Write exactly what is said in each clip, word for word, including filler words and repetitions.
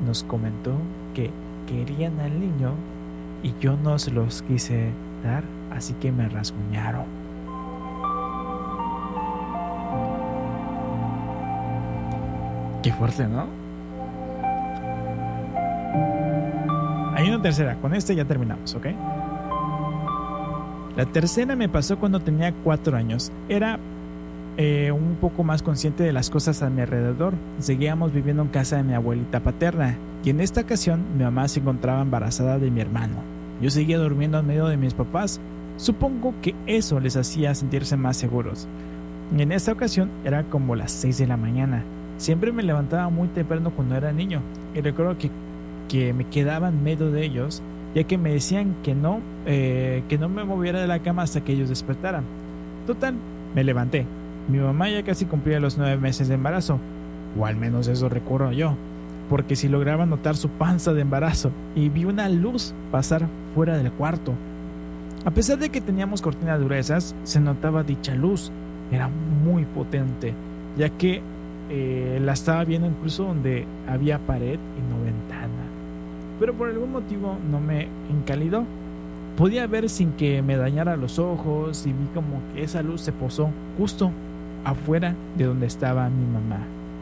nos comentó que querían al niño y yo no se los quise dar, así que me rasguñaron. Qué fuerte, ¿no? Hay una tercera, con esta ya terminamos, ¿ok? La tercera me pasó cuando tenía cuatro años. Era eh, un poco más consciente de las cosas a mi alrededor. Seguíamos viviendo en casa de mi abuelita paterna y en esta ocasión mi mamá se encontraba embarazada de mi hermano. Yo seguía durmiendo en medio de mis papás. Supongo que eso les hacía sentirse más seguros. Y en esta ocasión era como las seis de la mañana. Siempre me levantaba muy temprano cuando era niño y recuerdo que, que me quedaba en medio de ellos, ya que me decían que no, eh, que no me moviera de la cama hasta que ellos despertaran. Total, me levanté. Mi mamá ya casi cumplía los nueve meses de embarazo, o al menos eso recuerdo yo, porque si lograba notar su panza de embarazo y vi una luz pasar fuera del cuarto. A pesar de que teníamos cortinas gruesas, se notaba dicha luz. Era muy potente, ya que eh, la estaba viendo incluso donde había pared y no ventana. Pero por algún motivo no me encalidó. Podía ver sin que me dañara los ojos y vi como que esa luz se posó justo afuera de donde estaba mi mamá.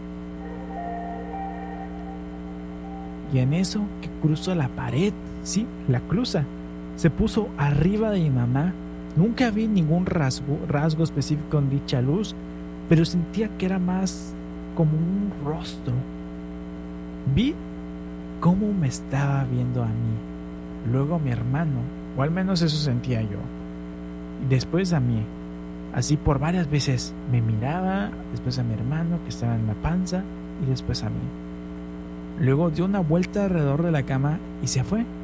Y en eso que cruzó la pared, sí, la cruza, se puso arriba de mi mamá. Nunca vi ningún rasgo, rasgo específico en dicha luz, pero sentía que era más como un rostro. Vi cómo me estaba viendo a mí, luego a mi hermano, o al menos eso sentía yo, y después a mí. Así por varias veces me miraba, después a mi hermano que estaba en la panza y después a mí. Luego dio una vuelta alrededor de la cama y se fue.